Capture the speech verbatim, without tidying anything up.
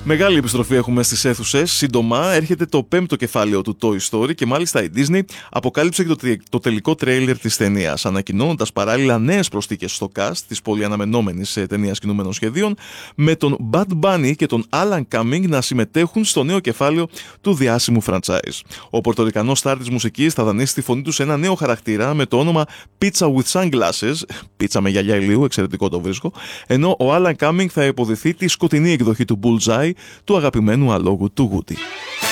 Μεγάλη επιστροφή έχουμε στις αίθουσες. Σύντομα έρχεται το πέμπτο κεφάλαιο του Toy Story και μάλιστα η Disney αποκάλυψε και το, το τελικό τρέιλερ της ταινίας, ανακοινώνοντας παράλληλα νέες προσθήκες στο cast της πολυαναμενόμενης ταινίας κινούμενων σχεδίων, με τον Bad Bunny και τον Alan Cumming να συμμετέχουν στο νέο κεφάλαιο του διάσημου franchise. Ο πορτορικανός στάρ της μουσικής θα δανείσει τη φωνή του σε ένα νέο χαρακτήρα με το όνομα Pizza with Sunglasses, πίτσα με γυαλιά ηλίου, εξαιρετικό το βρίσκω, ενώ ο Alan Cumming θα υποδηθεί τη σκοτεινή εκδοχή του Bullseye, του αγαπημένου αλόγου του Woody.